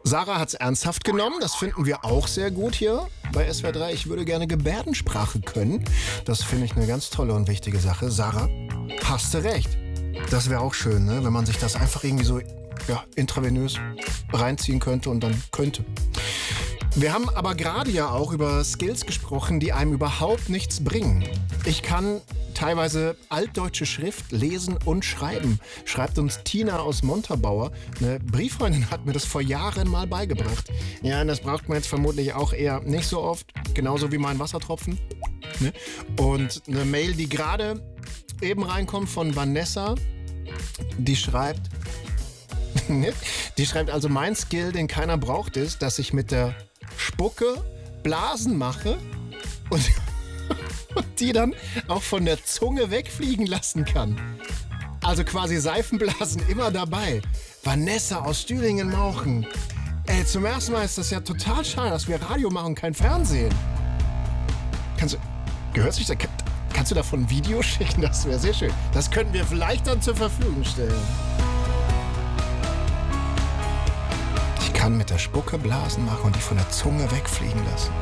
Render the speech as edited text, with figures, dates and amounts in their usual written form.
Sarah hat es ernsthaft genommen, das finden wir auch sehr gut hier bei SWR 3. Ich würde gerne Gebärdensprache können. Das finde ich eine ganz tolle und wichtige Sache. Sarah, hast du recht. Das wäre auch schön, ne? Wenn man sich das einfach irgendwie so intravenös reinziehen könnte und dann könnte. Wir haben aber gerade ja auch über Skills gesprochen, die einem überhaupt nichts bringen. Ich kann teilweise altdeutsche Schrift lesen und schreiben, schreibt uns Tina aus Montabaur. Eine Brieffreundin hat mir das vor Jahren mal beigebracht. Ja, und das braucht man jetzt vermutlich auch eher nicht so oft, genauso wie mein Wassertropfen. Ne? Und eine Mail, die gerade eben reinkommt von Vanessa, die schreibt, also mein Skill, den keiner braucht, ist, dass ich mit der Spucke Blasen mache und die dann auch von der Zunge wegfliegen lassen kann. Also quasi Seifenblasen immer dabei. Vanessa aus Stühlingen-Mauchen. Ey, zum ersten Mal ist das ja total schade, dass wir Radio machen, kein Fernsehen. Kannst du davon ein Video schicken? Das wäre sehr schön. Das könnten wir vielleicht dann zur Verfügung stellen. Ich kann mit der Spucke Blasen machen und die von der Zunge wegfliegen lassen.